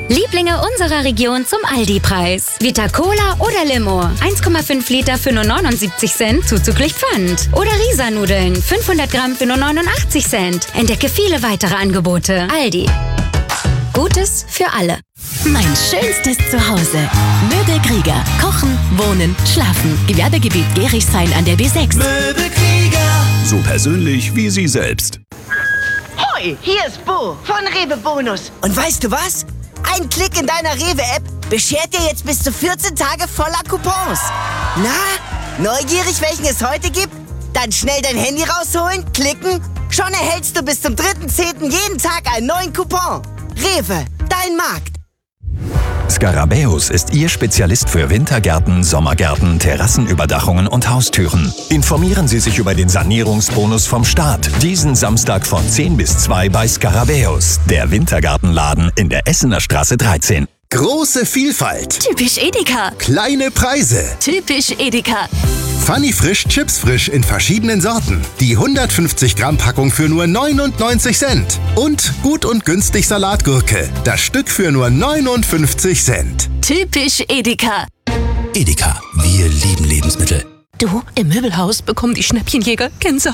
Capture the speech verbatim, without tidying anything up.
Lieblinge unserer Region zum Aldi-Preis. Vita Cola oder Limo. eins Komma fünf Liter für nur neunundsiebzig Cent zuzüglich Pfand. Oder Risa-Nudeln. fünfhundert Gramm für nur neunundachtzig Cent. Entdecke viele weitere Angebote. Aldi. Gutes für alle. Mein schönstes Zuhause. Möbelkrieger. Kochen, wohnen, schlafen. Gewerbegebiet Gerichshain an der B sechs. Möbelkrieger. So persönlich wie Sie selbst. Hoi, hier ist Bo von Rewe Bonus. Und weißt du was? Ein Klick in deiner Rewe-App beschert dir jetzt bis zu vierzehn Tage voller Coupons. Na, neugierig, welchen es heute gibt? Dann schnell dein Handy rausholen, klicken. Schon erhältst du bis zum dritten zehnten jeden Tag einen neuen Coupon. Rewe, dein Markt. Scarabäus ist Ihr Spezialist für Wintergärten, Sommergärten, Terrassenüberdachungen und Haustüren. Informieren Sie sich über den Sanierungsbonus vom Staat. Diesen Samstag von zehn bis zwei bei Scarabäus, der Wintergartenladen in der Essener Straße dreizehn. Große Vielfalt. Typisch Edeka. Kleine Preise. Typisch Edeka. Funny Frisch, Chips Frisch in verschiedenen Sorten. Die hundertfünfzig Gramm Packung für nur neunundneunzig Cent. Und gut und günstig Salatgurke. Das Stück für nur neunundfünfzig Cent. Typisch Edeka. Edeka, wir lieben Lebensmittel. Du, im Möbelhaus bekommen die Schnäppchenjäger Gänsehaut.